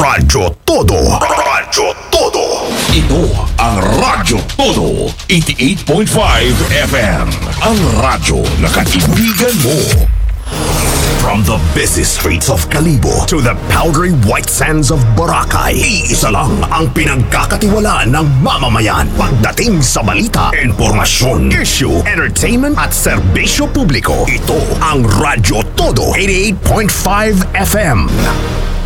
Radyo Todo. Radyo Todo. Ito ang Radyo Todo 88.5 FM. Ang radyo na kaibigan mo. From the busy streets of Kalibo to the powdery white sands of Boracay, iisa lang ang pinagkakatiwalaan ng mamamayan pagdating sa balita, impormasyon, issue, entertainment at serbisyo publiko. Ito ang Radyo Todo 88.5 FM.